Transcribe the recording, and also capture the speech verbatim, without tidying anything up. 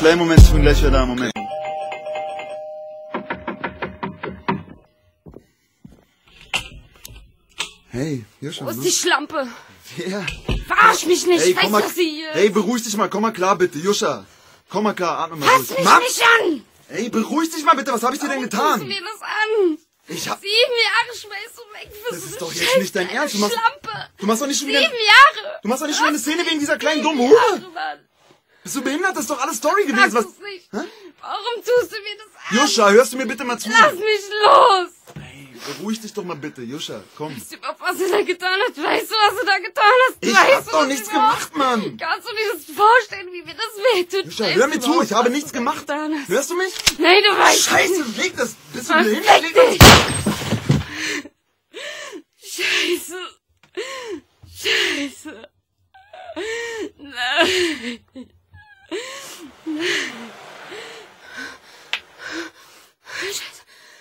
Kleinen Moment, ich bin gleich wieder da, Moment. Hey, Joscha. Wo ist die Schlampe? Wer? Verarsch mich nicht, Hey, ich weiß, komm mal, dass sie hier ist. hey, beruhig dich mal, komm mal klar, bitte, Joscha. Komm mal klar, atme mal Fass durch. mich Mann! nicht an! Ey, beruhig dich mal bitte, was habe ich dir denn Warum getan? tust du mir das an? Ich hab... Sieben Jahre schmeißt du weg für Das so ist eine doch jetzt Scheiße, nicht dein Ernst. Du eine machst, Schlampe. du machst doch nicht schon wieder... Sieben Jahre. Du machst doch nicht schon wieder eine Szene wegen dieser kleinen dummen Sieben Hure. Jahre, Mann. Bist du behindert? Das ist doch alles Story gewesen. Sagst Was... du's nicht? Hä? Warum tust du mir das an? Joscha, hörst du mir bitte mal zu? Lass mich los! Hey, beruhig dich doch mal bitte, Joscha, komm. Weißt du überhaupt, was du da getan hast? Weißt du, was du da getan hast? Ich weißt hab du, doch was nichts überhaupt- gemacht, Mann. Kannst du dir das vorstellen, wie mir das wehtut? Joscha, Weißt hör du mir zu, überhaupt, ich habe was nichts du da gemacht. getan hast? Hörst du mich? Nein, du weißt Scheiße, nicht. leg das. Bist du Versteck behindert? Leg das. dich. Scheiße. Scheiße. Nein.